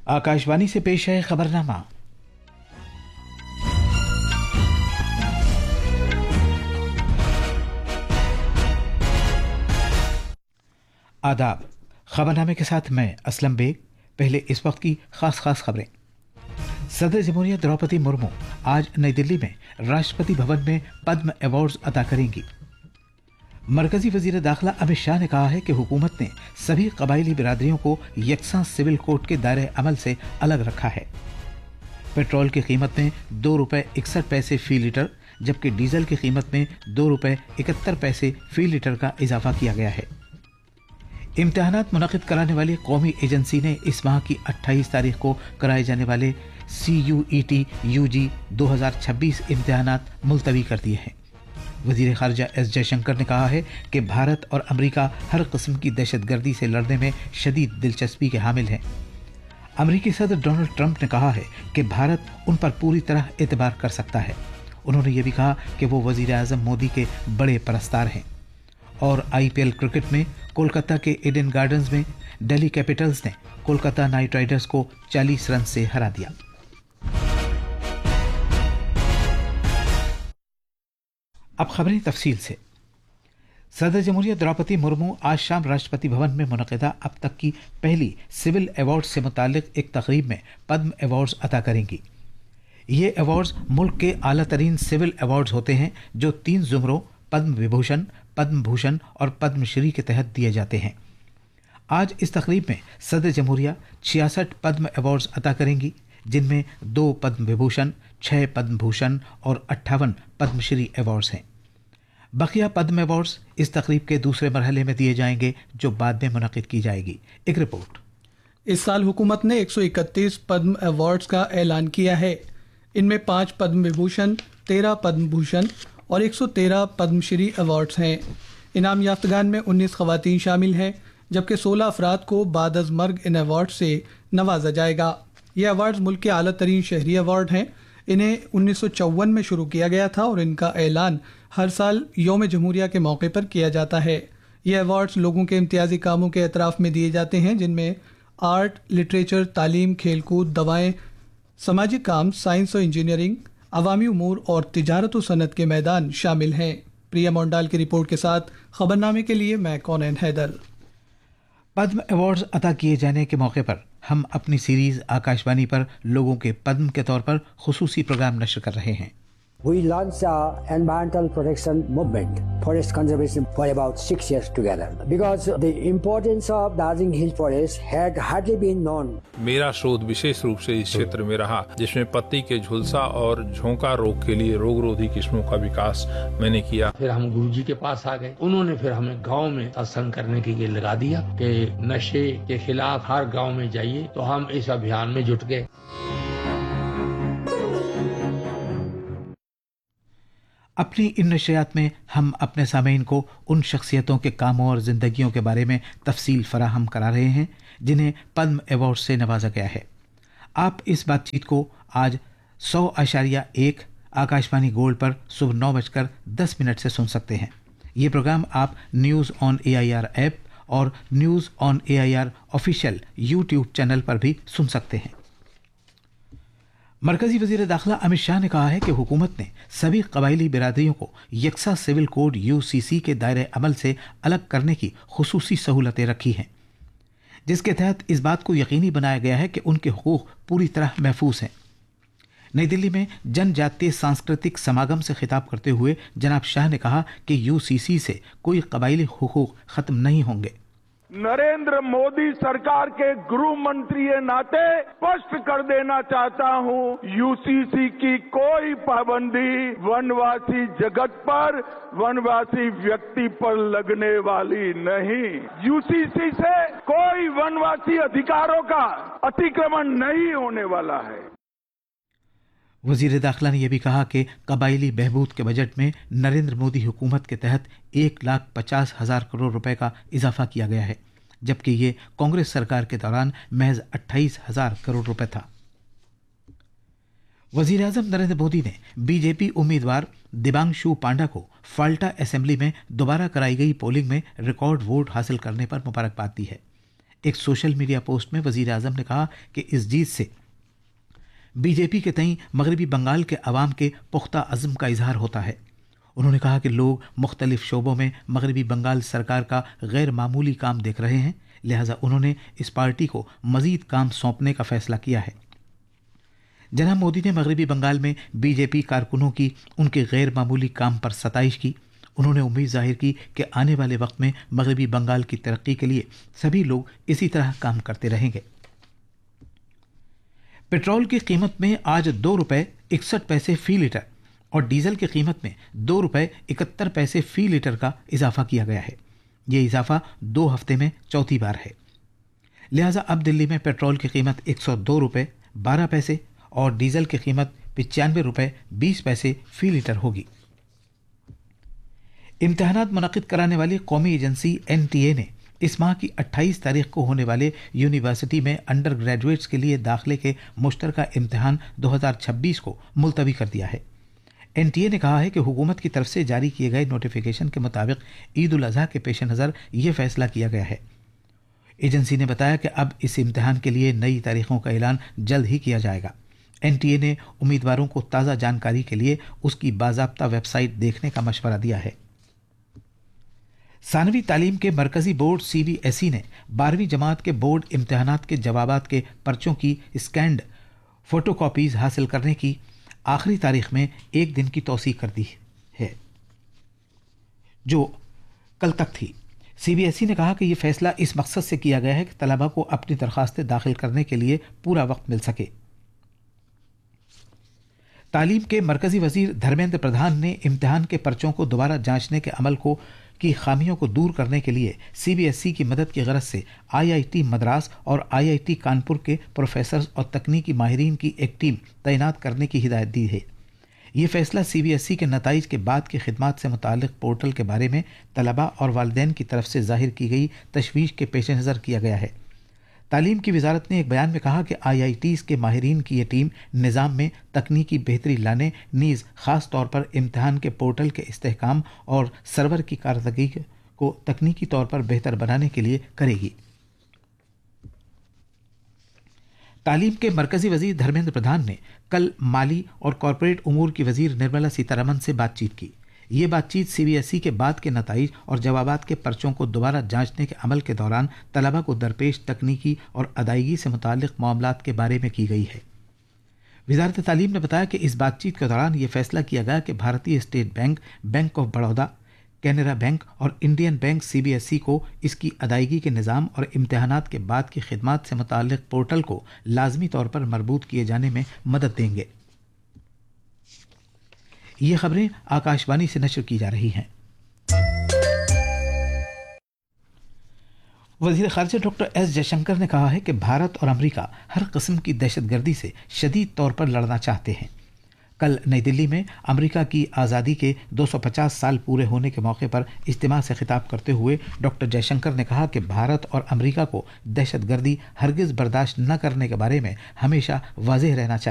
आकाशवाणी से पेश है खबरनामा। आदाब। खबरनामे के साथ मैं असलम बेग। पहले इस वक्त की खास खबरें। सदर जमहूरिया द्रौपदी मुर्मू आज नई दिल्ली में राष्ट्रपति भवन में पद्म अवार्ड्स अता करेंगी। मरकजी वजीर दाखिला अमित शाह ने कहा है कि हुकूमत ने सभी कबायली बिरादरियों को यकसां सिविल कोड के दायरे अमल से अलग रखा है। पेट्रोल की कीमत में ₹2.61 फी लीटर, जबकि डीजल की कीमत में ₹2.71 फी लीटर का इजाफा किया गया है। इम्तिहानात मुनक़िद कराने वाली कौमी एजेंसी ने इस माह की 28 तारीख को कराए जाने वाले CUET UG 2026 इम्तिहानात मुलतवी कर दिए हैं। वजीर खारजा एस जयशंकर ने कहा है कि भारत और अमरीका हर किस्म की दहशतगर्दी से लड़ने में शदीद दिलचस्पी के हामिल हैं। अमरीकी सदर डोनाल्ड ट्रंप ने कहा है कि भारत उन पर पूरी तरह एतबार कर सकता है। उन्होंने ये भी कहा कि वो वजीर आज़म मोदी के बड़े परस्तार हैं। और IPL क्रिकेट में कोलकाता के ईडन गार्डन्स में दिल्ली कैपिटल्स ने कोलकाता नाइट राइडर्स को 40 रन से हरा दिया। अब खबरें तफसील से। सदर जमहूरिया द्रौपदी मुर्मू आज शाम राष्ट्रपति भवन में मुनक़िदा अब तक की पहली सिविल अवार्ड से मुतालिक एक तकरीब में पद्म अवार्ड्स अता करेंगी। ये अवार्ड्स मुल्क के आला तरीन सिविल अवार्ड्स होते हैं जो 3 ज़ुमरों पद्म विभूषण, पद्म भूषण और पद्मश्री के तहत दिए जाते हैं। आज इस तकरीब में सदर जमहूरिया 66 पद्म अवार्ड्स अता करेंगी, जिनमें 2 पद्म विभूषण, 6 पद्म भूषण और 58 पद्मश्री अवार्ड्स हैं। बकिया पद्म अवार्ड्स इस तकरीब के दूसरे मरहले में दिए जाएंगे, जो बाद में मुनक़िद की जाएगी। एक रिपोर्ट। इस साल हुकूमत ने 131 पद्म अवार्ड्स का ऐलान किया है। इनमें 5 पद्म विभूषण, 13 पद्म भूषण और 113 पद्मश्री अवार्ड्स हैं। इनाम याफ्तगान में 19 ख़वातीन शामिल हैं, जबकि 16 अफराद को बाद अज़ मर्ग इन अवार्ड से नवाजा जाएगा। ये अवार्ड्स मुल्क के आला तरीन शहरी अवार्ड हैं। इन्हें 1954 में शुरू किया गया था और इनका ऐलान हर साल यौम जमहूरिया के मौके पर किया जाता है। ये अवार्ड्स लोगों के इम्तियाजी कामों के एतराफ़ में दिए जाते हैं, जिनमें आर्ट, लिटरेचर, तालीम, खेलकूद, दवाएँ, समाजी काम, साइंस और इंजीनियरिंग, अवामी उमूर और तिजारत व सनत के मैदान शामिल हैं। प्रिया मोंडाल की रिपोर्ट के साथ खबरनामे के लिए मैं कौनैन हैदर। पद्म अवार्ड्स अता किए जाने के मौके पर हम अपनी सीरीज आकाशवाणी पर लोगों के पद्म के तौर पर खुसूसी प्रोग्राम नश्र कर रहे हैं। We launched an environmental protection movement, forest conservation, for about 6 years together. Because the importance of Darjeeling Hill Forest had hardly been known. मेरा शोध विशेष रूप से इस क्षेत्र में रहा, जिसमें पत्ती के झुलसा और झोंका रोग के लिए रोगरोधी किस्मों का विकास मैंने किया। फिर हम गुरुजी के पास आ गए। उन्होंने फिर हमें गांव में सत्संग करने के लिए लगा दिया कि नशे के खिलाफ हर गांव में जाइए। तो हम इस अभियान में जुट गए। अपनी इन नशरियात में हम अपने सामीन को उन शख्सियतों के कामों और जिंदगियों के बारे में तफसील फराहम करा रहे हैं जिन्हें पद्म अवार्ड से नवाजा गया है। आप इस बातचीत को आज 100.1 आकाशवाणी गोल्ड पर सुबह 9:10 से सुन सकते हैं। ये प्रोग्राम आप न्यूज़ ऑन AIR ऐप और news on AIR official YouTube channel पर भी सुन सकते हैं। मरकजी वजीर दाखिला अमित शाह ने कहा है कि हुकूमत ने सभी कबायली बिरादरियों को यकसा सिविल कोड UCC के दायरे अमल से अलग करने की खुसूसी सहूलतें रखी हैं, जिसके तहत इस बात को यकीनी बनाया गया है कि उनके हुकूक पूरी तरह महफूज हैं। नई दिल्ली में जनजातीय सांस्कृतिक समागम से खिताब करते हुए जनाब शाह ने कहा कि UCC से कोई कबायली हुकूक खत्म नहीं होंगे। नरेंद्र मोदी सरकार के गृह मंत्री के नाते स्पष्ट कर देना चाहता हूं, UCC की कोई पाबंदी वनवासी जगत पर, वनवासी व्यक्ति पर लगने वाली नहीं। UCC से कोई वनवासी अधिकारों का अतिक्रमण नहीं होने वाला है। वजीर दाखिला ने यह भी कहा कि कबायली बहबूद के बजट में नरेंद्र मोदी हुकूमत के तहत 1,50,000 करोड़ रुपए का इजाफा किया गया है, जबकि ये कांग्रेस सरकार के दौरान महज 28,000 करोड़ रुपए था। वजीर आजम नरेंद्र मोदी ने बीजेपी उम्मीदवार दिबांशु पांडा को फाल्टा असेंबली में दोबारा कराई गई पोलिंग में रिकॉर्ड वोट हासिल करने पर मुबारकबाद दी है। एक सोशल मीडिया पोस्ट में वजीर आजम ने कहा कि इस जीत से बीजेपी के तई मगरबी बंगाल के अवाम के पुख्ता अज़्म का इजहार होता है। उन्होंने कहा कि लोग मुख्तलिफ शोबों में मगरबी बंगाल सरकार का गैर मामूली काम देख रहे हैं, लिहाजा उन्होंने इस पार्टी को मजीद काम सौंपने का फैसला किया है। जनाब मोदी ने मगरबी बंगाल में बीजेपी कारकुनों की उनके गैर मामूली काम पर सताइश की। उन्होंने उम्मीद जाहिर की कि आने वाले वक्त में मगरबी बंगाल की तरक्की के लिए सभी लोग इसी तरह काम करते रहेंगे। पेट्रोल की कीमत में आज 2 रुपये 61 पैसे फी लीटर और डीजल की कीमत में 2 रुपये 71 पैसे फी लीटर का इजाफा किया गया है। ये इजाफा 2 हफ्ते में चौथी बार है। लिहाजा अब दिल्ली में पेट्रोल की कीमत 102 रुपये 12 पैसे और डीजल की कीमत 95 रुपये 20 पैसे फी लीटर होगी। इम्तिहानात मुनक़िद कराने वाली कौमी एजेंसी NTA ने इस माह की 28 तारीख को होने वाले यूनिवर्सिटी में अंडर ग्रेजुएट्स के लिए दाखिले के मुश्तरका इम्तिहान 2026 को मुलतवी कर दिया है। NTA ने कहा है कि हुकूमत की तरफ से जारी किए गए नोटिफिकेशन के मुताबिक ईद उल अज़हा के पेश नज़र यह फैसला किया गया है। एजेंसी ने बताया कि अब इस इम्तिहान के लिए नई तारीखों का ऐलान जल्द ही किया जाएगा। NTA ने उम्मीदवारों को ताज़ा जानकारी के लिए उसकी बाज़ाब्ता वेबसाइट देखने का मशवरा दिया है। सानवी तालीम के मरकजी बोर्ड CBSE ने 12वीं जमात के बोर्ड इम्तिहानात के जवाबात के पर्चों की स्कैंड फोटोकॉपीज हासिल करने की आखिरी तारीख में 1 दिन की तौसीह कर दी है, जो कल तक थी। CBSE ने कहा कि यह फैसला इस मकसद से किया गया है कि तलबा को अपनी दरख्वास्तें दाखिल करने के लिए पूरा वक्त मिल सके। तालीम के मरकजी वजीर धर्मेंद्र प्रधान ने इम्तिहान के पर्चों को दोबारा जांचने के अमल की खामियों को दूर करने के लिए CBSE की मदद की गरज से IIT मद्रास और IIT कानपुर के प्रोफेसर और तकनीकी माहिरीन की एक टीम तैनात करने की हिदायत दी है। ये फैसला CBSE के नताइज के बाद की खिदमात से मुताल्लिक पोर्टल के बारे में तलबा और वालिदैन की तरफ से जाहिर की गई तशवीश के पेश नज़र किया गया है। तालीम की वजारत ने एक बयान में कहा कि IITs के माहिरीन की ये टीम निज़ाम में तकनीकी बेहतरी लाने नीज़ ख़ास तौर पर इम्तिहान के पोर्टल के इस्तेहकाम और सर्वर की कारकर्दगी को तकनीकी तौर पर बेहतर बनाने के लिए करेगी। तालीम के मरकजी वजीर धर्मेंद्र प्रधान ने कल माली और कॉरपोरेट उमूर की वजीर निर्मला सीतारमन से बातचीत की। ये बातचीत CBSE के बाद के नताइज और जवाबात के पर्चों को दोबारा जांचने के अमल के दौरान तलबा को दरपेश तकनीकी और अदायगी से मुताल्लिक मामलात के बारे में की गई है। वजारत तालीम ने बताया कि इस बातचीत के दौरान यह फैसला किया गया कि भारतीय state bank, bank of Baroda, Canara bank और इंडियन बैंक CBSE को इसकी अदायगी के निज़ाम और इम्तिहानात के बाद की खिदमात से मुताल्लिक पोर्टल को लाजमी तौर पर मरबूत किए जाने में मदद देंगे। ये खबरें आकाशवाणी से नशर की जा रही हैं। वज़ीर ख़ारिजा डॉक्टर S जयशंकर ने कहा है कि भारत और अमेरिका हर किस्म की दहशतगर्दी से शदीद तौर पर लड़ना चाहते हैं। कल नई दिल्ली में अमेरिका की आज़ादी के 250 साल पूरे होने के मौके पर इज्तिमा से खिताब करते हुए डॉक्टर जयशंकर ने कहा कि भारत और अमेरिका को दहशतगर्दी हरगिज़ बर्दाश्त न करने के बारे में हमेशा वाज़ेह रहना चाहिए।